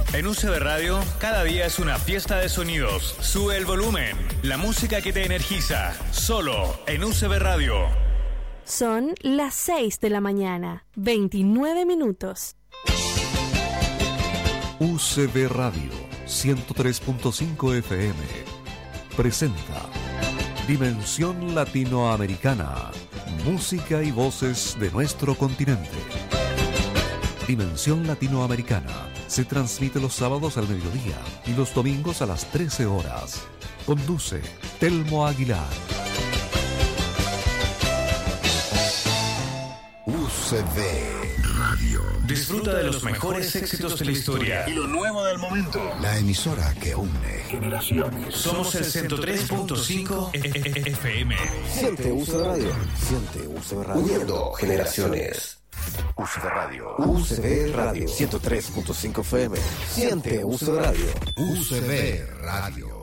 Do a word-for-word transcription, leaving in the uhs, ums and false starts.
En U C B Radio, cada día es una fiesta de sonidos. Sube el volumen. La música que te energiza. Solo en U C B Radio. Son las seis de la mañana, veintinueve minutos. U C B Radio ciento tres punto cinco F M presenta Dimensión Latinoamericana. Música y voces de nuestro continente. Dimensión Latinoamericana se transmite los sábados al mediodía y los domingos a las trece horas. Conduce Telmo Aguilar. U C B Radio. Disfruta de los mejores éxitos de la historia y lo nuevo del momento. La emisora que une generaciones. Somos el ciento tres punto cinco F M. Siente U C B Radio. Siente U C B Radio. Uniendo generaciones. U C B Radio. U C B Radio. ciento tres punto cinco F M. Siente U C B Radio. U C B Radio.